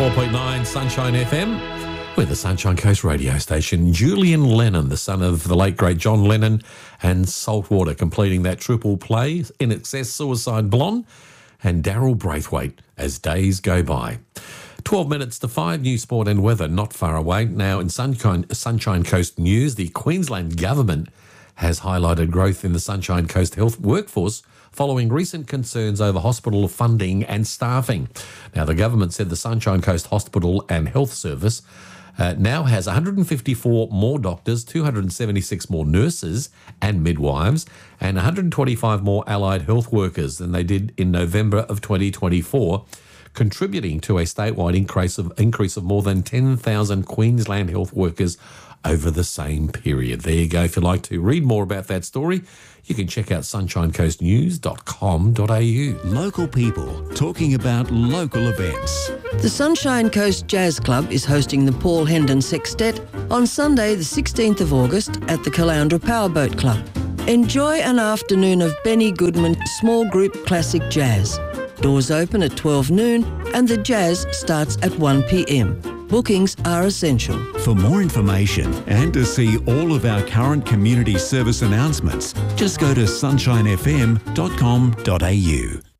4.9 Sunshine FM. We're the Sunshine Coast radio station. Julian Lennon, the son of the late great John Lennon, and Saltwater completing that triple play, In Excess, Suicide Blonde, and Daryl Braithwaite, As Days Go By. 12 minutes to 5, new sport and weather not far away. Now in Sunshine Coast news, the Queensland government has highlighted growth in the Sunshine Coast health workforce following recent concerns over hospital funding and staffing. Now, the government said the Sunshine Coast Hospital and Health Service now has 154 more doctors, 276 more nurses and midwives, and 125 more allied health workers than they did in November of 2024, contributing to a statewide increase of more than 10,000 Queensland health workers over the same period. There you go. If you'd like to read more about that story, you can check out sunshinecoastnews.com.au. Local people talking about local events. The Sunshine Coast Jazz Club is hosting the Paul Hendon Sextet on Sunday the 16th of August at the Caloundra Powerboat Club. Enjoy an afternoon of Benny Goodman small group classic jazz. Doors open at 12 noon and the jazz starts at 1 p.m. Bookings are essential. For more information and to see all of our current community service announcements, just go to sunshinefm.com.au.